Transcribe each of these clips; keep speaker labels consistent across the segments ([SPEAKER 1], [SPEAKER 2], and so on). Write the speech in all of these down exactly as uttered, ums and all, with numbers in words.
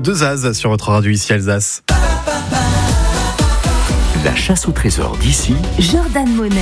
[SPEAKER 1] de Zaz sur votre radio ici Alsace.
[SPEAKER 2] La chasse au trésor d'ici,
[SPEAKER 3] Jordan Monet.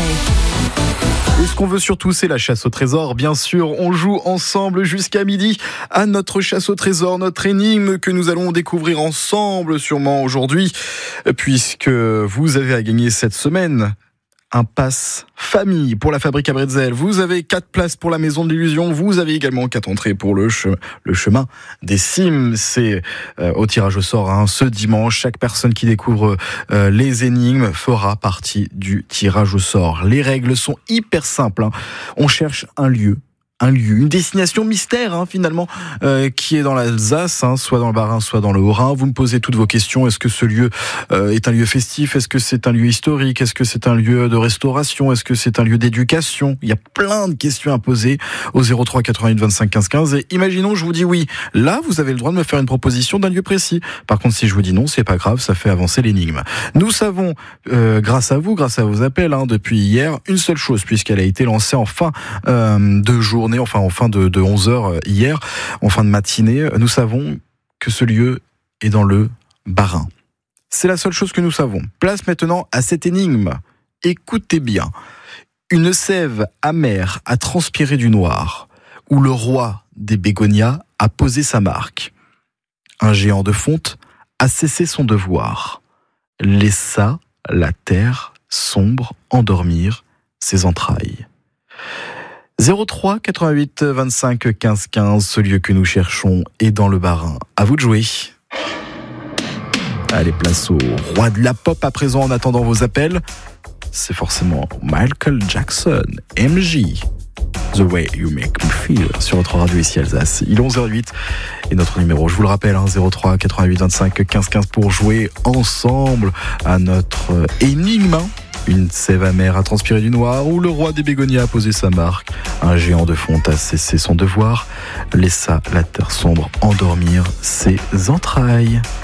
[SPEAKER 1] Et ce qu'on veut surtout, c'est la chasse au trésor. Bien sûr, on joue ensemble jusqu'à midi à notre chasse au trésor, notre énigme que nous allons découvrir ensemble sûrement aujourd'hui, puisque vous avez à gagner cette semaine un pass famille pour la fabrique à bretzel. Vous avez quatre places pour la maison de l'illusion. Vous avez également quatre entrées pour le, che- le chemin des cimes. C'est euh, au tirage au sort hein, ce dimanche. Chaque personne qui découvre euh, les énigmes fera partie du tirage au sort. Les règles sont hyper simples. Hein. On cherche un lieu. Un lieu, une destination mystère hein, finalement, euh, qui est dans l'Alsace, hein, soit dans le Bas-Rhin, soit dans le Haut-Rhin. Vous me posez toutes vos questions. Est-ce que ce lieu euh, est un lieu festif ? Est-ce que c'est un lieu historique ? Est-ce que c'est un lieu de restauration ? Est-ce que c'est un lieu d'éducation ? Il y a plein de questions à poser au zéro trois quatre-vingt-huit vingt-cinq quinze quinze. Et imaginons, je vous dis oui. Là, vous avez le droit de me faire une proposition d'un lieu précis. Par contre, si je vous dis non, c'est pas grave, ça fait avancer l'énigme. Nous savons, euh, grâce à vous, grâce à vos appels, hein, depuis hier, une seule chose, puisqu'elle a été lancée en fin euh, de journée, enfin en fin de, de onze heures hier, en fin de matinée. Nous savons que ce lieu est dans le Bas-Rhin. C'est la seule chose que nous savons. Place maintenant à cette énigme. Écoutez bien. Une sève amère a transpiré du noir, où le roi des bégonias a posé sa marque. Un géant de fonte a cessé son devoir, laissa la terre sombre endormir ses entrailles. zéro trois quatre-vingt-huit vingt-cinq quinze quinze, ce lieu que nous cherchons est dans le Bas-Rhin. À vous de jouer. Allez, place au roi de la pop à présent en attendant vos appels. C'est forcément Michael Jackson, M J. The Way You Make Me Feel sur votre radio ici Alsace. Il est onze heures huit et notre numéro, je vous le rappelle, hein, zéro trois quatre-vingt-huit vingt-cinq quinze quinze pour jouer ensemble à notre énigme. Une sève amère a transpiré du noir, où le roi des bégonias a posé sa marque. Un géant de fonte a cessé son devoir, laissa la terre sombre endormir ses entrailles.